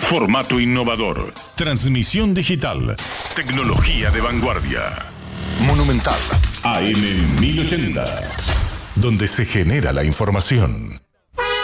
Formato innovador. Transmisión digital. Tecnología de vanguardia. Monumental. AM 1080. Donde se genera la información.